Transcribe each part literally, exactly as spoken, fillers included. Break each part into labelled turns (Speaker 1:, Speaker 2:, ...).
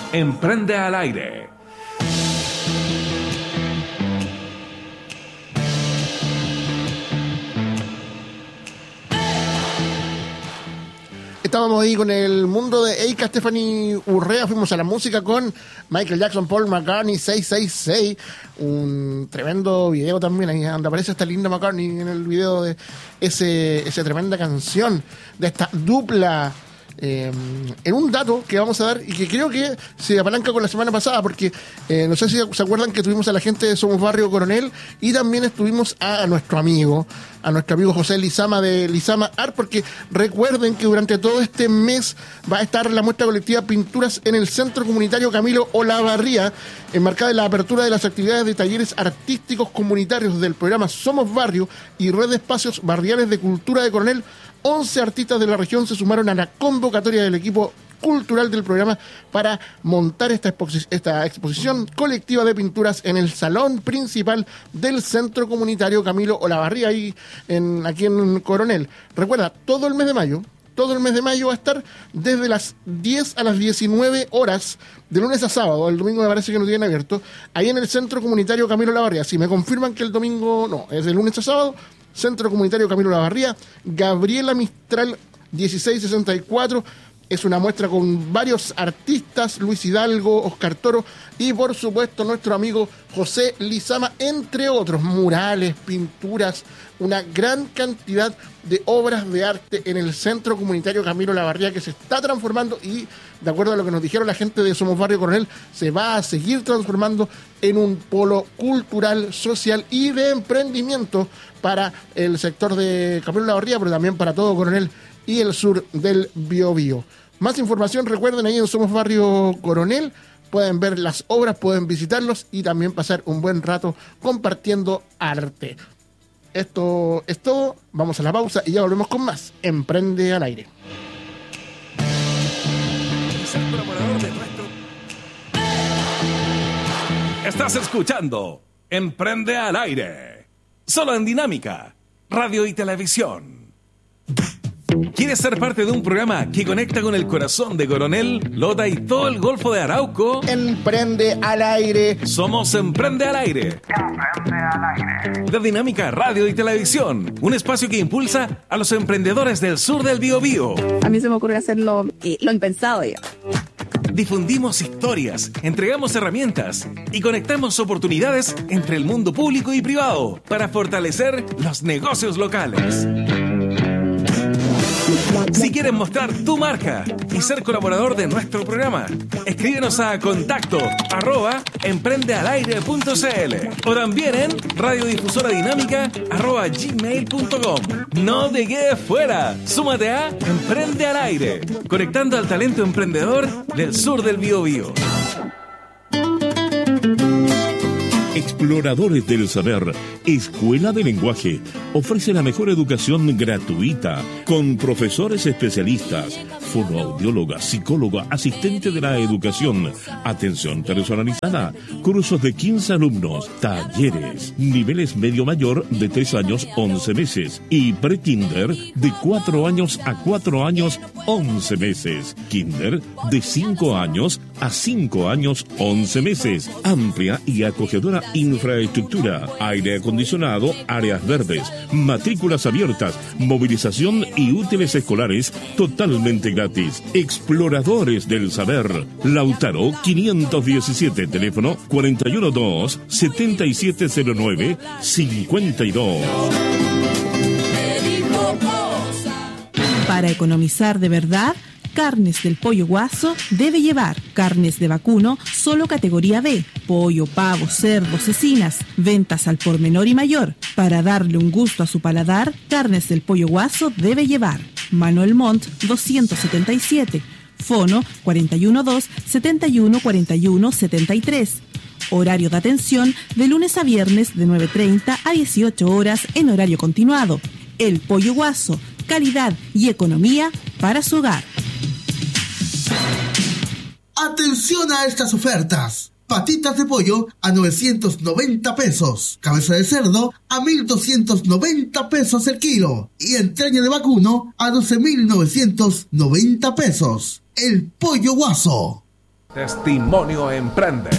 Speaker 1: Emprende al Aire.
Speaker 2: Estábamos ahí con el mundo de Eika Stephanie Urrea, fuimos a la música con Michael Jackson, Paul McCartney, seis seis seis, un tremendo video también, ahí donde aparece esta linda McCartney en el video de ese, esa tremenda canción de esta dupla. Eh, en un dato que vamos a dar y que creo que se apalanca con la semana pasada, porque eh, no sé si se acuerdan que tuvimos a la gente de Somos Barrio Coronel y también estuvimos a, a nuestro amigo, a nuestro amigo José Lizama de Lizama Art, porque recuerden que durante todo este mes va a estar la muestra colectiva Pinturas en el Centro Comunitario Camilo Olavarría, enmarcada en la apertura de las actividades de talleres artísticos comunitarios del programa Somos Barrio y Red de Espacios Barriales de Cultura de Coronel. once artistas de la región se sumaron a la convocatoria del equipo cultural del programa para montar esta, exposi- esta exposición colectiva de pinturas en el salón principal del Centro Comunitario Camilo Olavarría, ahí en, aquí en Coronel. Recuerda, todo el mes de mayo, todo el mes de mayo va a estar desde las diez a las diecinueve horas, de lunes a sábado. El domingo me parece que no tienen abierto, ahí en el Centro Comunitario Camilo Olavarría. Si me confirman que el domingo no, es de lunes a sábado, Centro Comunitario Camilo Olavarría, Gabriela Mistral dieciséis sesenta y cuatro. Es una muestra con varios artistas, Luis Hidalgo, Oscar Toro y por supuesto nuestro amigo José Lizama, entre otros, murales, pinturas, una gran cantidad de obras de arte en el Centro Comunitario Camilo Olavarría, que se está transformando y, de acuerdo a lo que nos dijeron la gente de Somos Barrio Coronel, se va a seguir transformando en un polo cultural, social y de emprendimiento para el sector de Camilo Olavarría, pero también para todo Coronel y el sur del Biobío. Más información, recuerden, ahí en Somos Barrio Coronel, pueden ver las obras, pueden visitarlos y también pasar un buen rato compartiendo arte. Esto es todo, vamos a la pausa y ya volvemos con más Emprende al Aire.
Speaker 1: Estás escuchando Emprende al Aire, solo en Dinámica, Radio y Televisión. ¿Quieres ser parte de un programa que conecta con el corazón de Coronel, Lota y todo el Golfo de Arauco?
Speaker 2: Emprende al Aire.
Speaker 1: Somos Emprende al Aire. Emprende al Aire. De Dinámica Radio y Televisión, un espacio que impulsa a los emprendedores del sur del Biobío.
Speaker 3: A mí se me ocurre hacer lo, eh, lo impensado ya.
Speaker 1: Difundimos historias, entregamos herramientas y conectamos oportunidades entre el mundo público y privado para fortalecer los negocios locales. Si quieres mostrar tu marca y ser colaborador de nuestro programa, escríbenos a contacto arroba emprendealaire punto cl o también en radiodifusora dinámica arroba gmail punto com. No te quedes fuera, súmate a Emprende al Aire, conectando al talento emprendedor del sur del Biobío.
Speaker 4: Exploradores del Saber, Escuela de Lenguaje, ofrece la mejor educación gratuita, con profesores especialistas, fonoaudióloga, psicóloga, asistente de la educación, atención personalizada, cursos de quince alumnos, talleres, niveles medio mayor de tres años, once meses, y pre-kinder de cuatro años a cuatro años, once meses, kinder de cinco años a cinco años, once meses, amplia y acogedora infraestructura, aire acondicionado, áreas verdes, matrículas abiertas, movilización y útiles escolares totalmente gratis. Exploradores del Saber, Lautaro quinientos diecisiete, teléfono cuatro uno dos, siete siete cero nueve, cinco dos.
Speaker 5: Para economizar de verdad, Carnes del Pollo Guaso debe llevar carnes de vacuno solo categoría B, pollo, pavo, cerdo, cecinas, ventas al por menor y mayor. Para darle un gusto a su paladar, Carnes del Pollo Guaso debe llevar Manuel Montt doscientos setenta y siete, Fono cuatro uno dos, siete uno cuatro uno siete tres. Horario de atención de lunes a viernes de nueve treinta a dieciocho horas en horario continuado. El Pollo Guaso, calidad y economía para su hogar.
Speaker 6: ¡Atención a estas ofertas! Patitas de pollo a novecientos noventa pesos. Cabeza de cerdo a mil doscientos noventa pesos el kilo. Y entraña de vacuno a doce mil novecientos noventa pesos. El Pollo Guaso.
Speaker 1: Testimonio Emprende.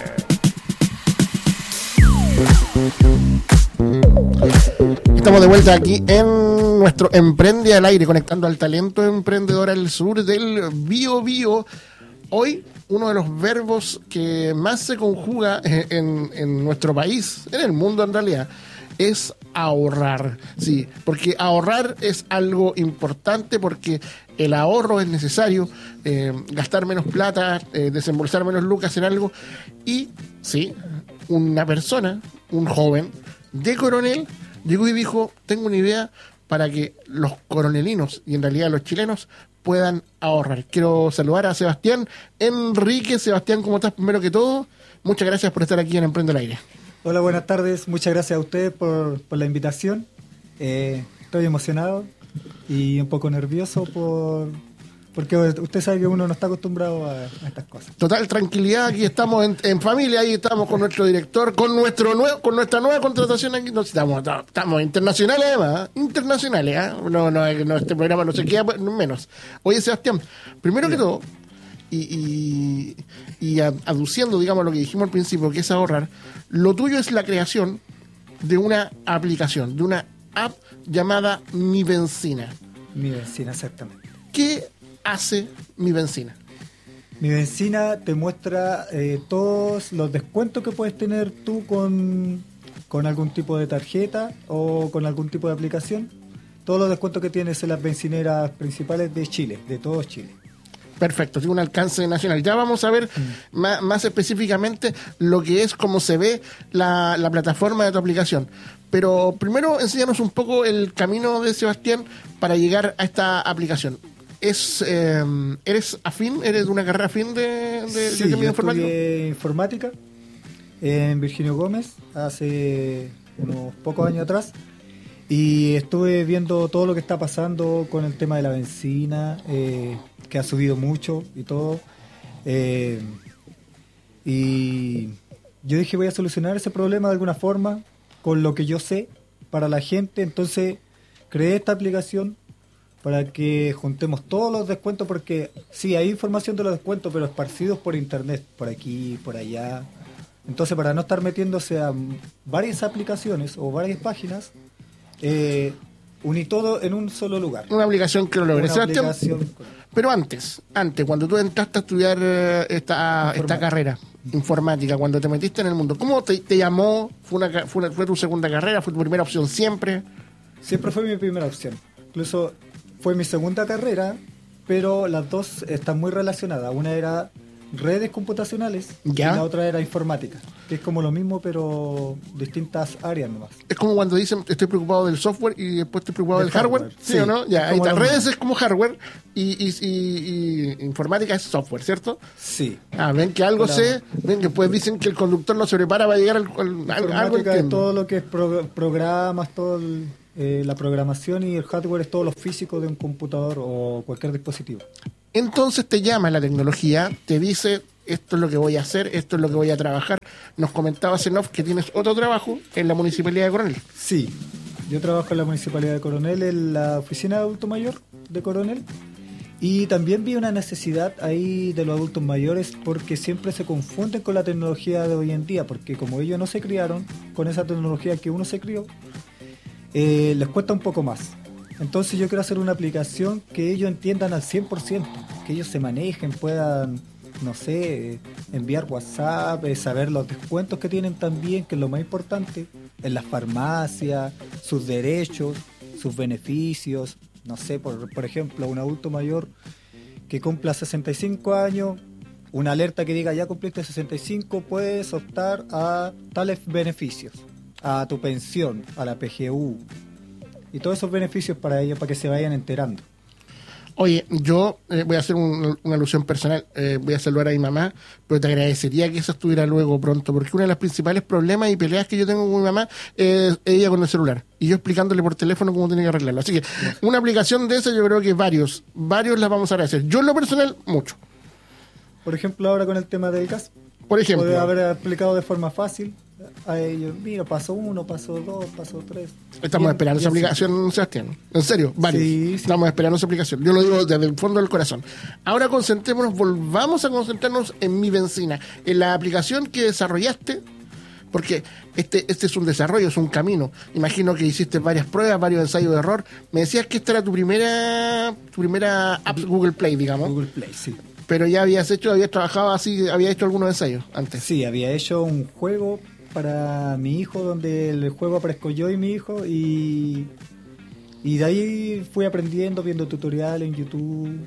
Speaker 2: Estamos de vuelta aquí en nuestro Emprende al Aire, conectando al talento emprendedor al sur del Bío Bío. Hoy, uno de los verbos que más se conjuga en, en nuestro país, en el mundo en realidad, es ahorrar. Sí, porque ahorrar es algo importante, porque el ahorro es necesario, eh, gastar menos plata, eh, desembolsar menos lucas en algo. Y, sí, una persona, un joven de Coronel, llegó y dijo, tengo una idea para que los coronelinos, y en realidad los chilenos, puedan ahorrar. Quiero saludar a Sebastián Enrique. Sebastián, ¿cómo estás? Primero que todo, muchas gracias por estar aquí en Emprende al Aire.
Speaker 7: Hola, buenas tardes. Muchas gracias a ustedes por, por la invitación. Eh, estoy emocionado y un poco nervioso por porque usted sabe que uno no está acostumbrado a, a estas cosas.
Speaker 2: Total tranquilidad, aquí estamos en, en familia, ahí estamos con nuestro director, con nuestro nuevo, con nuestra nueva contratación aquí. No, estamos, estamos internacionales además, ¿eh? internacionales, ¿eh? no, no, no, este programa no se queda menos. Oye, Sebastián, primero sí. que todo, y, y, y aduciendo, digamos, lo que dijimos al principio, que es ahorrar, lo tuyo es la creación de una aplicación, de una app llamada Mi Benzina.
Speaker 7: Mi Benzina, exactamente.
Speaker 2: ¿Qué hace Mi Benzina?
Speaker 7: Mi Benzina te muestra eh, todos los descuentos que puedes tener tú con, con algún tipo de tarjeta o con algún tipo de aplicación. Todos los descuentos que tienes en las bencineras principales de Chile, de todo Chile.
Speaker 2: Perfecto, tiene un alcance nacional. Ya vamos a ver mm. más, más específicamente lo que es, cómo se ve la, la plataforma de tu aplicación. Pero primero enséñanos un poco el camino de Sebastián para llegar a esta aplicación. Es, eh, ¿Eres afín? ¿Eres de una carrera afín de, de,
Speaker 7: sí,
Speaker 2: de
Speaker 7: yo
Speaker 2: informático?
Speaker 7: estudié informática en Virginio Gómez hace unos pocos años atrás y estuve viendo todo lo que está pasando con el tema de la benzina, eh, que ha subido mucho y todo. Eh, y yo dije, voy a solucionar ese problema de alguna forma con lo que yo sé para la gente. Entonces creé esta aplicación para que juntemos todos los descuentos, porque sí, hay información de los descuentos, pero esparcidos por internet, por aquí, por allá. Entonces, para no estar metiéndose a varias aplicaciones o varias páginas, eh, uní todo en un solo lugar.
Speaker 2: Una aplicación que lo logre.
Speaker 7: Una aplicación...
Speaker 2: Pero antes, antes, cuando tú entraste a estudiar esta, esta carrera informática, cuando te metiste en el mundo, ¿cómo te, te llamó? ¿Fue, una, fue, una, ¿Fue tu segunda carrera? ¿Fue tu primera opción siempre?
Speaker 7: Siempre fue mi primera opción. Incluso fue mi segunda carrera, pero las dos están muy relacionadas. Una era redes computacionales
Speaker 2: ¿Ya?
Speaker 7: y la otra era informática, que es como lo mismo, pero distintas áreas nomás.
Speaker 2: Es como cuando dicen, estoy preocupado del software y después estoy preocupado del, del hardware, hardware. ¿Sí, sí o no? Ya, ahí está. Redes es como hardware y, y, y, y informática es software, ¿cierto?
Speaker 7: Sí.
Speaker 2: Ah, ven que algo sé, ven que después dicen que el conductor no se prepara para llegar al, al
Speaker 7: informática
Speaker 2: algo
Speaker 7: es todo lo que es pro, programas, todo el... Eh, la programación, y el hardware es todo lo físico de un computador o cualquier dispositivo.
Speaker 2: Entonces te llama la tecnología, te dice, esto es lo que voy a hacer, esto es lo que voy a trabajar. Nos comentabas en off que tienes otro trabajo en la Municipalidad de Coronel.
Speaker 7: Sí, yo trabajo en la Municipalidad de Coronel, en la oficina de adulto mayor de Coronel, y también vi una necesidad ahí de los adultos mayores, porque siempre se confunden con la tecnología de hoy en día, porque como ellos no se criaron con esa tecnología que uno se crió, Eh, les cuesta un poco más. Entonces yo quiero hacer una aplicación que ellos entiendan al cien por ciento, que ellos se manejen, puedan, no sé, enviar WhatsApp, eh, saber los descuentos que tienen también, que es lo más importante, en las farmacias, sus derechos, sus beneficios. No sé, por, por ejemplo, un adulto mayor que cumpla sesenta y cinco años, una alerta que diga, ya cumpliste sesenta y cinco, puedes optar a tales beneficios, a tu pensión, a la P G U, y todos esos beneficios para ellos, para que se vayan enterando.
Speaker 2: Oye, yo eh, voy a hacer un, una alusión personal, eh, voy a saludar a mi mamá, pero te agradecería que eso estuviera luego pronto, porque uno de los principales problemas y peleas que yo tengo con mi mamá es ella con el celular, y yo explicándole por teléfono cómo tiene que arreglarlo. Así que una aplicación de esa yo creo que varios, varios las vamos a agradecer. Yo en lo personal, mucho.
Speaker 7: Por ejemplo, ahora con el tema del gas,
Speaker 2: por ejemplo,
Speaker 7: puede haber explicado de forma fácil a ellos, mira, paso uno, paso dos, paso tres.
Speaker 2: Estamos
Speaker 7: Bien,
Speaker 2: esperando esa
Speaker 7: bien,
Speaker 2: aplicación, Sebastián. En serio, varios.
Speaker 7: Sí, sí.
Speaker 2: Estamos esperando esa aplicación. Yo lo digo desde el fondo del corazón. Ahora concentrémonos, volvamos a concentrarnos en Mi Benzina, en la aplicación que desarrollaste, porque este, este es un desarrollo, es un camino. Imagino que hiciste varias pruebas, varios ensayos de error. Me decías que esta era tu primera, tu primera app Google Play, digamos.
Speaker 7: Google Play, sí.
Speaker 2: Pero ya habías hecho, habías trabajado así, habías hecho algunos ensayos antes.
Speaker 7: Sí, había hecho un juego para mi hijo, donde el juego aparezco yo y mi hijo, y, y de ahí fui aprendiendo, viendo tutoriales en YouTube,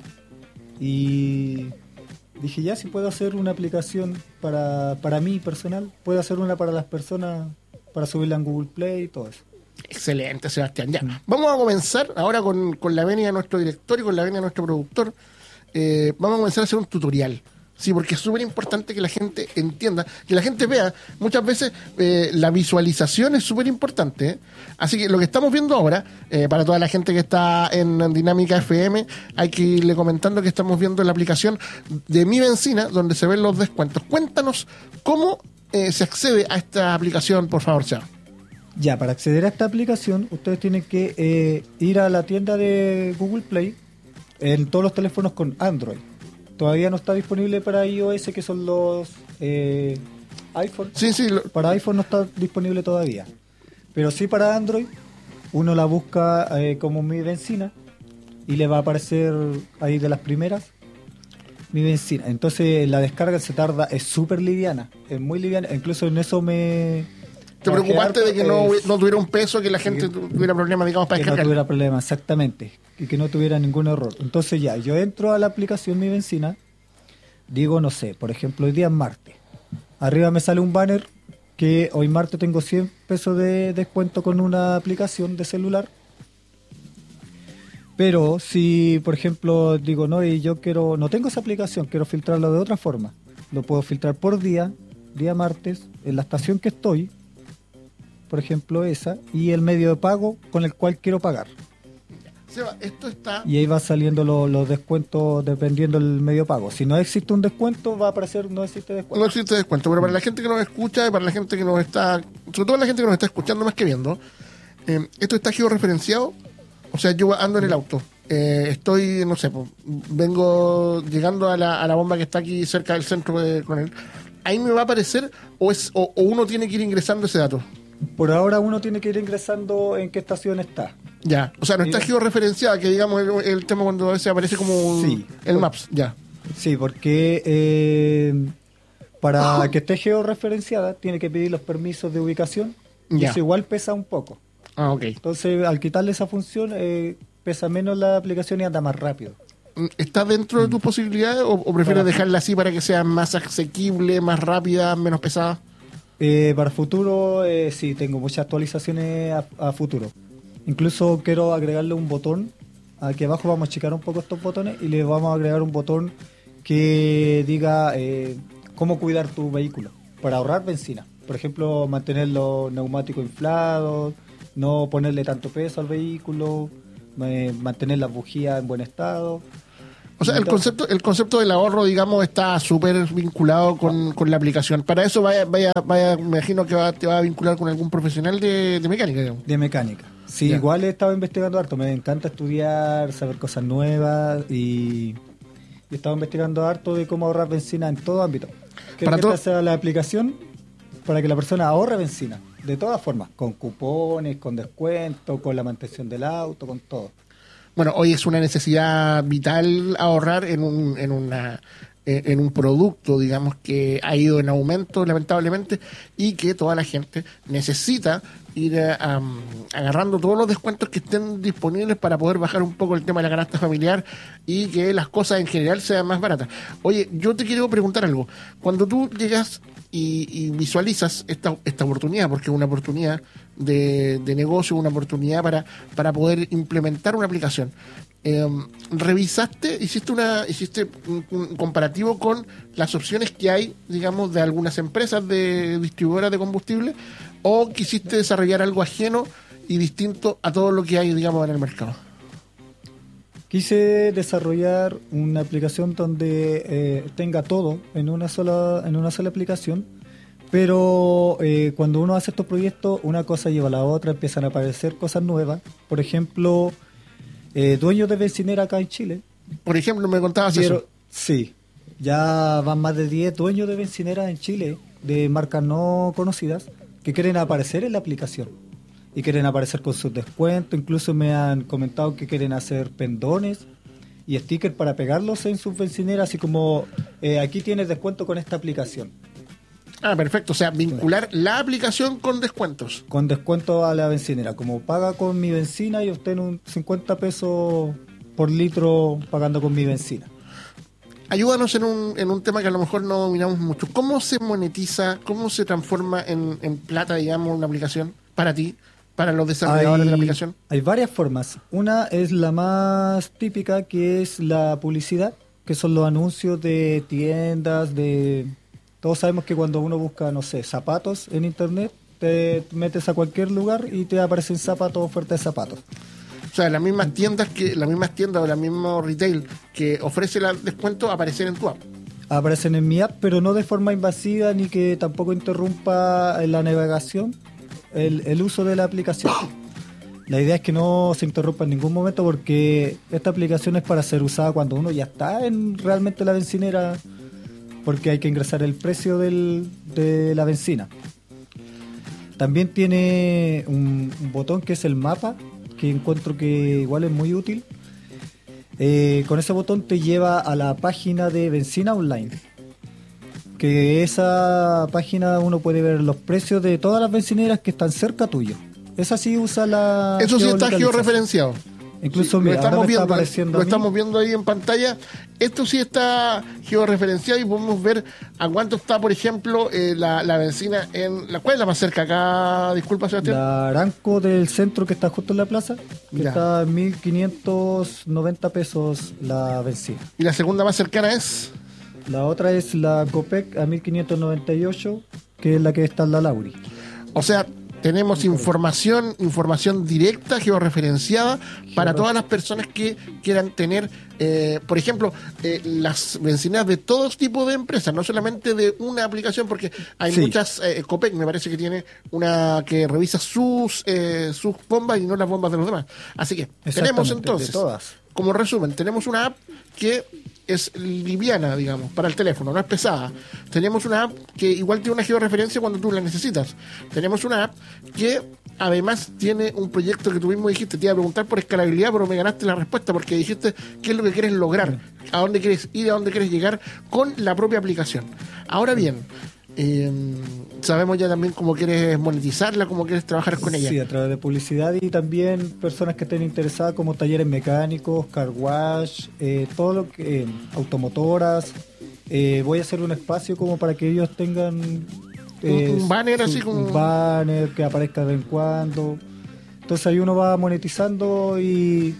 Speaker 7: y dije, ya, si puedo hacer una aplicación para, para mí personal, puedo hacer una para las personas, para subirla en Google Play y todo eso.
Speaker 2: Excelente, Sebastián. Ya,
Speaker 7: Mm.
Speaker 2: vamos a comenzar ahora con, con la venia de nuestro director y con la venia de nuestro productor. Eh, vamos a comenzar a hacer un tutorial. Sí, porque es súper importante que la gente entienda, que la gente vea. Muchas veces eh, la visualización es súper importante, ¿eh? Así que lo que estamos viendo ahora, eh, para toda la gente que está en Dinámica F M, hay que irle comentando que estamos viendo la aplicación de Mi Benzina, donde se ven los descuentos. Cuéntanos cómo eh, se accede a esta aplicación, por favor, Seba.
Speaker 7: Ya, para acceder a esta aplicación, ustedes tienen que eh, ir a la tienda de Google Play en todos los teléfonos con Android. Todavía no está disponible para iOS, que son los eh, iPhone.
Speaker 2: Sí, sí. Lo...
Speaker 7: Para iPhone no está disponible todavía. Pero sí para Android, uno la busca eh, como Mi Benzina y le va a aparecer ahí de las primeras Mi Benzina. Entonces la descarga se tarda, es súper liviana, es muy liviana. Incluso en eso me...
Speaker 2: ¿Te preocupaste de que no,
Speaker 7: es,
Speaker 2: no tuviera un peso, que la gente tuviera problemas, digamos, para
Speaker 7: que
Speaker 2: descargar?
Speaker 7: no tuviera problemas, exactamente. Y que no tuviera ningún error. Entonces ya, yo entro a la aplicación Mi Benzina, digo, no sé, por ejemplo, hoy día es martes. Arriba me sale un banner que hoy martes tengo cien pesos de descuento con una aplicación de celular. Pero si, por ejemplo, digo, no, y yo quiero, no tengo esa aplicación, quiero filtrarlo de otra forma. Lo puedo filtrar por día, día martes, en la estación que estoy, por ejemplo esa, y el medio de pago con el cual quiero pagar.
Speaker 2: Seba, esto está...
Speaker 7: Y ahí va saliendo lo- los descuentos dependiendo del medio de pago. Si no existe un descuento, va a aparecer no existe descuento.
Speaker 2: No existe descuento, pero para la gente que nos escucha y para la gente que nos está, sobre todo la gente que nos está escuchando más que viendo, eh, esto está georreferenciado. O sea, yo ando en el auto, eh, estoy, no sé, pues, vengo llegando a la, a la bomba que está aquí cerca del centro de Coronel. Ahí me va a aparecer, o es o, o uno tiene que ir ingresando ese dato.
Speaker 7: Por ahora uno tiene que ir ingresando en qué estación está.
Speaker 2: Ya, o sea, no está
Speaker 7: Sí.
Speaker 2: georreferenciada, que digamos el, el tema cuando a veces aparece como un-
Speaker 7: Sí.
Speaker 2: el Maps, ya.
Speaker 7: Sí, porque eh, para que esté georreferenciada tiene que pedir los permisos de ubicación y
Speaker 2: Ya.
Speaker 7: eso igual pesa un poco.
Speaker 2: Ah, ok.
Speaker 7: Entonces, al quitarle esa función, eh, pesa menos la aplicación y anda más rápido.
Speaker 2: ¿Está dentro de tus posibilidades o, o prefieres
Speaker 7: Para-
Speaker 2: dejarla así para que sea más asequible, más rápida, menos pesada?
Speaker 7: Eh, para futuro, eh, sí, tengo muchas actualizaciones a, a futuro. Incluso quiero agregarle un botón. Aquí abajo vamos a checar un poco estos botones y le vamos a agregar un botón que diga eh, cómo cuidar tu vehículo para ahorrar benzina. Por ejemplo, mantener los neumáticos inflados, no ponerle tanto peso al vehículo, eh, mantener las bujías en buen estado.
Speaker 2: O sea, el concepto, el concepto del ahorro, digamos, está súper vinculado con, con la aplicación. Para eso vaya, vaya, vaya, me imagino que va, te va a vincular con algún profesional de, de mecánica, digamos.
Speaker 7: De mecánica. Sí,
Speaker 2: Ya.
Speaker 7: igual he estado investigando harto. Me encanta estudiar, saber cosas nuevas y, y he estado investigando harto de cómo ahorrar benzina en todo ámbito. Creo
Speaker 2: Para
Speaker 7: que
Speaker 2: todo-
Speaker 7: esta sea la aplicación para que la persona ahorre benzina. De todas formas, con cupones, con descuento, con la mantención del auto, con todo.
Speaker 2: Bueno, hoy es una necesidad vital ahorrar en un, en una eh, en un producto, digamos, que ha ido en aumento, lamentablemente, y que toda la gente necesita ir eh, am, agarrando todos los descuentos que estén disponibles para poder bajar un poco el tema de la canasta familiar y que las cosas en general sean más baratas. Oye, yo te quiero preguntar algo. Cuando tú llegas y, y visualizas esta, esta oportunidad, porque es una oportunidad de, de negocio, una oportunidad para, para poder implementar una aplicación, eh, revisaste, hiciste una hiciste un, un comparativo con las opciones que hay, digamos, de algunas empresas de distribuidoras de combustible, o quisiste desarrollar algo ajeno y distinto a todo lo que hay, digamos, en el mercado.
Speaker 7: Quise desarrollar una aplicación donde eh, tenga todo en una sola en una sola aplicación, Pero eh, cuando uno hace estos proyectos, una cosa lleva a la otra, empiezan a aparecer cosas nuevas. Por ejemplo, eh, dueños de bencinera acá en Chile.
Speaker 2: Por ejemplo, me contabas
Speaker 7: Quiero,
Speaker 2: eso.
Speaker 7: Sí, ya van más de diez dueños de bencineras en Chile, de marcas no conocidas, que quieren aparecer en la aplicación. Y quieren aparecer con sus descuentos. Incluso me han comentado que quieren hacer pendones y stickers para pegarlos en sus bencineras, así como eh, aquí tienes descuento con esta aplicación.
Speaker 2: Ah, perfecto. O sea, vincular la aplicación con descuentos.
Speaker 7: Con descuento a la bencinera. Como paga con mi benzina y obtiene un cincuenta pesos por litro pagando con mi benzina.
Speaker 2: Ayúdanos en un, en un tema que a lo mejor no dominamos mucho. ¿Cómo se monetiza, cómo se transforma en, en plata, digamos, una aplicación para ti, para los desarrolladores
Speaker 7: hay,
Speaker 2: de la aplicación?
Speaker 7: Hay varias formas. Una es la más típica, que es la publicidad, que son los anuncios de tiendas, de... Todos sabemos que cuando uno busca, no sé, zapatos en internet, te metes a cualquier lugar y te aparecen zapatos, ofertas de zapatos.
Speaker 2: O sea, las mismas tiendas que las mismas tiendas o la misma retail que ofrece el descuento aparecen en tu app.
Speaker 7: Aparecen en mi app, pero no de forma invasiva ni que tampoco interrumpa la navegación, el, el uso de la aplicación. La idea es que no se interrumpa en ningún momento, porque esta aplicación es para ser usada cuando uno ya está en realmente la bencinera, porque hay que ingresar el precio del, de la benzina. También tiene un, un botón que es el mapa, que encuentro que igual es muy útil. Eh, con ese botón te lleva a la página de Benzina Online, que esa página uno puede ver los precios de todas las bencineras que están cerca tuyo. Esa sí usa la...
Speaker 2: Eso sí está georreferenciado.
Speaker 7: Incluso
Speaker 2: sí,
Speaker 7: mira,
Speaker 2: lo estamos viendo,
Speaker 7: apareciendo
Speaker 2: lo estamos viendo ahí en pantalla. Esto sí está georreferenciado y podemos ver a cuánto está, por ejemplo, eh, la, la benzina en la cual es la más cerca acá. Disculpa, Sebastián.
Speaker 7: La Aranco del centro, que está justo en la plaza, que
Speaker 2: ya.
Speaker 7: está en mil quinientos noventa pesos la benzina.
Speaker 2: Y la segunda más cercana es
Speaker 7: la otra es la Copec a mil quinientos noventa y ocho, que es la que está en la Lauri.
Speaker 2: O sea, tenemos información, información directa, georreferenciada, para todas las personas que quieran tener, eh, por ejemplo, eh, las bencineras de todos tipos de empresas, no solamente de una aplicación, porque hay
Speaker 7: sí.
Speaker 2: muchas, eh, Copec me parece que tiene una que revisa sus eh, sus bombas y no las bombas de los demás. Así que tenemos entonces,
Speaker 7: de todas.
Speaker 2: Como resumen, tenemos una app que es liviana, digamos, para el teléfono, no es pesada. Tenemos una app que igual tiene una georreferencia cuando tú la necesitas. Tenemos una app que además tiene un proyecto que tú mismo dijiste. Te iba a preguntar por escalabilidad, pero me ganaste la respuesta, porque dijiste qué es lo que quieres lograr, a dónde quieres ir, a dónde quieres llegar con la propia aplicación. Ahora bien, eh, sabemos ya también cómo quieres monetizarla, cómo quieres trabajar con ella.
Speaker 7: Sí, a través de publicidad, y también personas que estén interesadas, como talleres mecánicos, car wash, eh, todo lo que, eh, automotoras. Eh, voy a hacer un espacio como para que ellos tengan eh,
Speaker 2: un, un banner
Speaker 7: su,
Speaker 2: así como
Speaker 7: un banner que aparezca de vez en cuando. Entonces ahí uno va monetizando y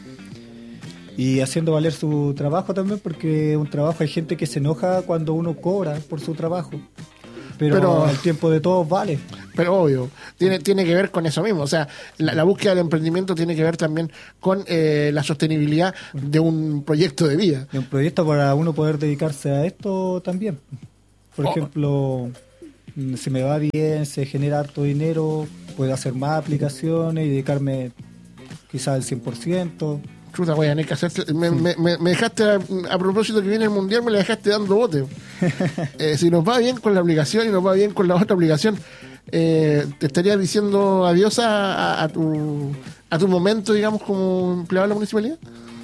Speaker 7: y haciendo valer su trabajo también, porque un trabajo, hay gente que se enoja cuando uno cobra por su trabajo. Pero, pero el tiempo de todos vale.
Speaker 2: Pero obvio, tiene, tiene que ver con eso mismo. O sea, la, la búsqueda del emprendimiento tiene que ver también con eh, la sostenibilidad de un proyecto de vida.
Speaker 7: De un proyecto para uno poder dedicarse a esto también. Por oh. ejemplo, si me va bien, se genera harto dinero, puedo hacer más aplicaciones y dedicarme quizás al cien por ciento.
Speaker 2: Chuta, voy a tener que hacer. Me, me, me dejaste, a, a propósito que viene el mundial, me la dejaste dando bote. eh, si nos va bien con la aplicación y nos va bien con la otra aplicación, eh, te estaría diciendo adiós a, a, a tu a tu momento, digamos, como empleado de la municipalidad.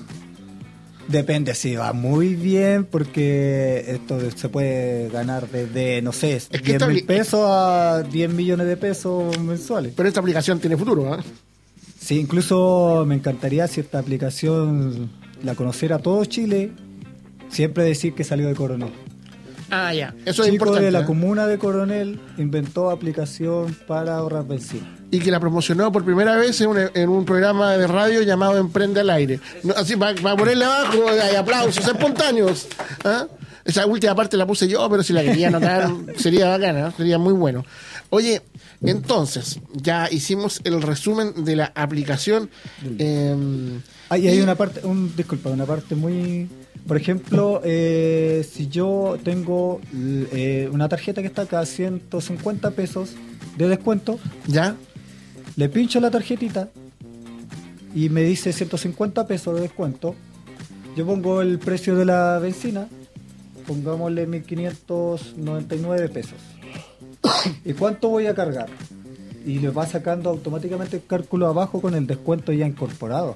Speaker 7: Depende, si va muy bien, porque esto se puede ganar desde, no sé, es diez mil pesos a diez millones de pesos mensuales.
Speaker 2: Pero esta aplicación tiene futuro, ¿eh?
Speaker 7: Sí, incluso me encantaría, si esta aplicación la conociera todo Chile, siempre decir que salió de Coronel.
Speaker 2: Ah, ya, eso
Speaker 7: Chico
Speaker 2: es importante.
Speaker 7: de la
Speaker 2: ¿eh?
Speaker 7: comuna de Coronel inventó aplicación para ahorrar benzina.
Speaker 2: Y que la promocionó por primera vez en un, en un programa de radio llamado Emprende al Aire. No, así, para, para ponerle abajo, hay aplausos espontáneos. ¿Ah? Esa última parte la puse yo, pero si la quería anotar sería bacana, ¿eh? Sería muy bueno. Oye, entonces, ya hicimos el resumen de la aplicación. Eh,
Speaker 7: hay, hay una parte, un, disculpa, una parte muy Por ejemplo, eh, si yo tengo eh, una tarjeta que está acá a ciento cincuenta pesos de descuento,
Speaker 2: ¿Ya?
Speaker 7: le pincho la tarjetita y me dice ciento cincuenta pesos de descuento. Yo pongo el precio de la benzina, pongámosle mil quinientos noventa y nueve pesos. ¿Y cuánto voy a cargar? Y le va sacando automáticamente el cálculo abajo con el descuento ya incorporado.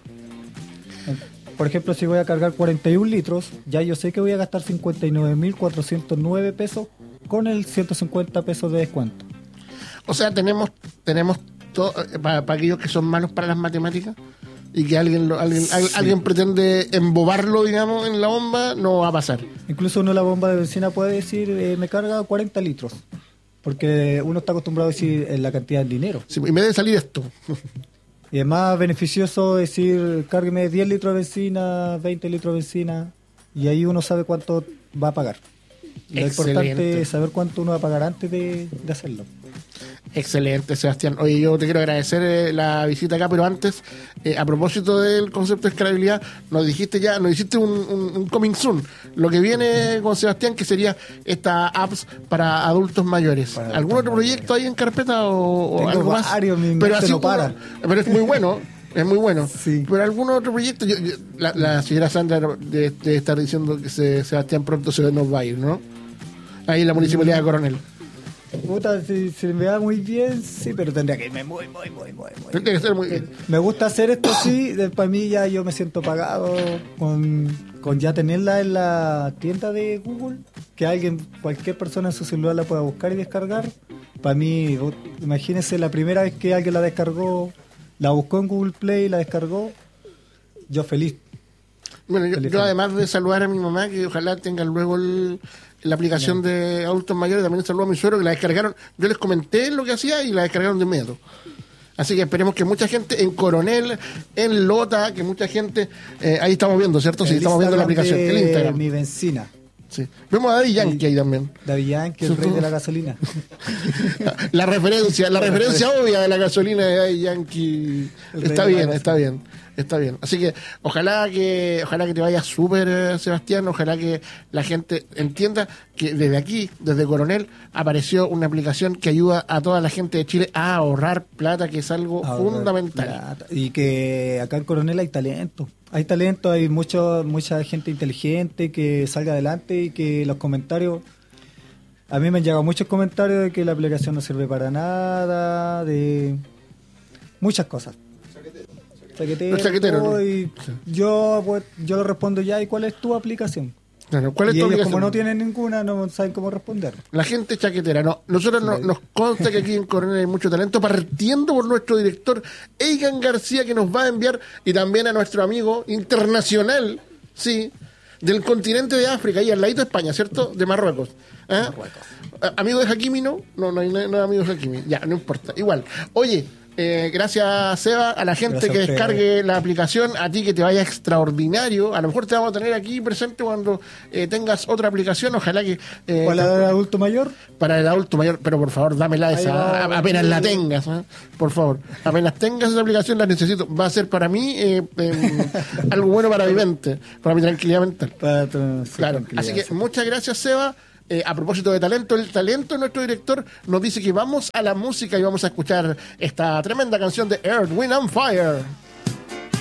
Speaker 7: Por ejemplo, si voy a cargar cuarenta y un litros, ya yo sé que voy a gastar cincuenta y nueve mil cuatrocientos nueve pesos con el ciento cincuenta pesos de descuento.
Speaker 2: O sea, tenemos tenemos todo, para, para aquellos que son malos para las matemáticas y que alguien lo- alguien, al-
Speaker 7: Sí.
Speaker 2: alguien pretende embobarlo, digamos, en la bomba, no va a pasar.
Speaker 7: Incluso uno la bomba de benzina puede decir, eh, me carga cuarenta litros. Porque uno está acostumbrado a decir eh, la cantidad de dinero.
Speaker 2: Sí, en vez de salir esto.
Speaker 7: Y es más beneficioso decir, cárgueme diez litros de benzina, veinte litros de benzina, y ahí uno sabe cuánto va a pagar. Lo
Speaker 2: Excelente.
Speaker 7: importante es saber cuánto uno va a pagar antes de, de hacerlo.
Speaker 2: Excelente, Sebastián. Oye, yo te quiero agradecer eh, la visita acá, pero antes, eh, a propósito del concepto de escalabilidad, nos dijiste ya, nos hiciste un, un, un coming soon. Lo que viene con Sebastián, que sería esta apps para adultos mayores.
Speaker 7: Para
Speaker 2: ¿Algún
Speaker 7: adultos
Speaker 2: otro proyecto ahí en carpeta o, o
Speaker 7: Tengo
Speaker 2: algo más?
Speaker 7: varios, mi
Speaker 2: pero
Speaker 7: mente no
Speaker 2: como-
Speaker 7: para.
Speaker 2: Pero es muy bueno. Es muy bueno.
Speaker 7: Sí.
Speaker 2: Pero algún otro proyecto, Yo- yo- la, la señora Sandra de, de estar diciendo que se- Sebastián pronto se nos va a ir, ¿no? Ahí en la municipalidad de Coronel.
Speaker 7: Puta, si, si me va muy bien, sí, pero tendría que irme muy, muy, muy, muy, muy.
Speaker 2: Tiene que ser muy bien.
Speaker 7: Me gusta hacer esto sí, para mí ya yo me siento pagado con, con ya tenerla en la tienda de Google, que alguien, cualquier persona en su celular la pueda buscar y descargar. Para mí, vos- imagínense la primera vez que alguien la descargó, la buscó en Google Play y la descargó, yo feliz.
Speaker 2: Bueno, yo,
Speaker 7: Feliz
Speaker 2: yo
Speaker 7: año.
Speaker 2: además de saludar a mi mamá, que ojalá tenga luego el- la aplicación de adultos mayores, también saludo a mi suegro, que la descargaron. Yo les comenté lo que hacía y la descargaron de inmediato. Así que esperemos que mucha gente en Coronel, en Lota, que mucha gente, eh, ahí estamos viendo, ¿cierto? Sí,
Speaker 7: El
Speaker 2: estamos viendo la
Speaker 7: Instagram
Speaker 2: aplicación,
Speaker 7: de
Speaker 2: el Instagram.
Speaker 7: Mi benzina,
Speaker 2: Sí. Vemos a Daddy Yankee ahí también.
Speaker 7: David Yankee, el rey de la gasolina.
Speaker 2: La referencia, la referencia obvia de la gasolina de Daddy Yankee.
Speaker 7: El rey
Speaker 2: Está
Speaker 7: de la
Speaker 2: bien,
Speaker 7: gasolina.
Speaker 2: está bien, está bien. Así que ojalá que, ojalá que te vaya súper, eh, Sebastián. Ojalá que la gente entienda que desde aquí, desde Coronel, apareció una aplicación que ayuda a toda la gente de Chile a ahorrar plata, que es algo
Speaker 7: Ahorrar
Speaker 2: fundamental.
Speaker 7: plata. Y que acá en Coronel hay talento. Hay talento, hay mucho, mucha gente inteligente que salga adelante y que los comentarios... A mí me han llegado muchos comentarios de que la aplicación no sirve para nada, de muchas cosas. Chaquetero,
Speaker 2: Los chaqueteros, ¿no?
Speaker 7: y yo, pues, yo le respondo ya, ¿y cuál es tu aplicación?
Speaker 2: Claro, ¿cuál es
Speaker 7: Y
Speaker 2: tu
Speaker 7: ellos,
Speaker 2: obligación?
Speaker 7: como no tienen ninguna, no saben cómo responder.
Speaker 2: La gente chaquetera, no. Nosotros no- nos consta que aquí en Coronel hay mucho talento, partiendo por nuestro director Eigan García, que nos va a enviar, y también a nuestro amigo internacional, sí, del continente de África, ahí al ladito de España, ¿cierto? De Marruecos. ¿Ah? A- Amigo de Hakimi, ¿no? No, no hay no hay amigo de Hakimi. Ya, no importa. Igual. Oye, eh, gracias, Seba, a la gente
Speaker 7: Gracias
Speaker 2: que
Speaker 7: a ustedes.
Speaker 2: descargue la aplicación, a ti que te vaya extraordinario. A lo mejor te vamos a tener aquí presente cuando eh, tengas otra aplicación. Ojalá que... eh,
Speaker 7: ¿Cuál es
Speaker 2: te-
Speaker 7: el adulto mayor?
Speaker 2: para el adulto mayor, pero por favor, dámela
Speaker 7: Ahí
Speaker 2: esa,
Speaker 7: va,
Speaker 2: a- apenas
Speaker 7: sí.
Speaker 2: la tengas, ¿eh? Por favor, apenas tengas esa aplicación la necesito, va a ser para mí eh, eh, algo bueno para mi mente, para mi tranquilidad mental.
Speaker 7: Para tu- su
Speaker 2: Claro,
Speaker 7: tranquilidad,
Speaker 2: así que
Speaker 7: sí.
Speaker 2: muchas gracias, Seba. Eh, a propósito de talento, el talento de nuestro director nos dice que vamos a la música y vamos a escuchar esta tremenda canción de Earth, Wind and Fire.